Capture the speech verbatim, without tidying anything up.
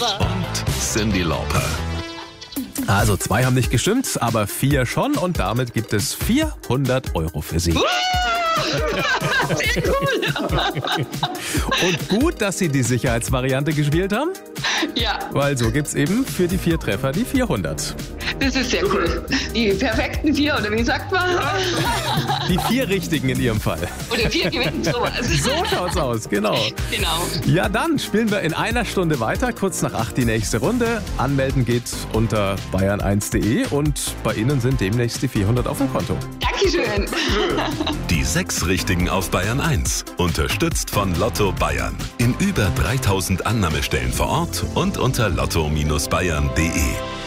und Cyndi Lauper. Also zwei haben nicht gestimmt, aber vier schon und damit gibt es vierhundert Euro für Sie. Sehr cool. Und gut, dass Sie die Sicherheitsvariante gespielt haben, Ja, weil so gibt's eben für die vier Treffer die vierhundert. das ist sehr cool. Die perfekten vier, oder wie sagt man? Die vier richtigen in Ihrem Fall. Oder vier gewinnen sowas. So schaut's aus, genau. Genau. Ja, dann spielen wir in einer Stunde weiter, kurz nach acht die nächste Runde. Anmelden geht unter bayern eins punkt de und bei Ihnen sind demnächst die vierhundert auf dem Konto. Dankeschön. Die sechs Richtigen auf Bayern eins. Unterstützt von Lotto Bayern. In über dreitausend Annahmestellen vor Ort und unter lotto Bindestrich bayern punkt de.